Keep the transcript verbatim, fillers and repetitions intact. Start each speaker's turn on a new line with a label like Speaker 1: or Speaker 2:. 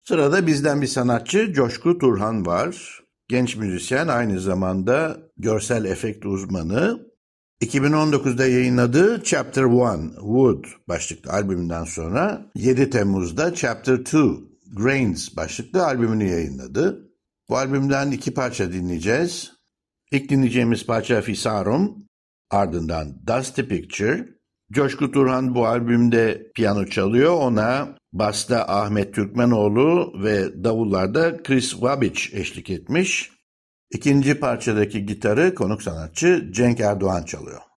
Speaker 1: Sırada bizden bir sanatçı Coşku Turhan var. Genç müzisyen, aynı zamanda görsel efekt uzmanı. iki bin on dokuzda yayınladığı Chapter bir Wood başlıklı albümünden sonra yedi Temmuz'da Chapter iki Grains başlıklı albümünü yayınladı. Bu albümden iki parça dinleyeceğiz. İlk dinleyeceğimiz parça Fisarum, ardından Dusty Picture. Coşku Turhan bu albümde piyano çalıyor. Ona basta Ahmet Türkmenoğlu ve davullarda Chris Wabic eşlik etmiş. İkinci parçadaki gitarı konuk sanatçı Cenk Erdoğan çalıyor.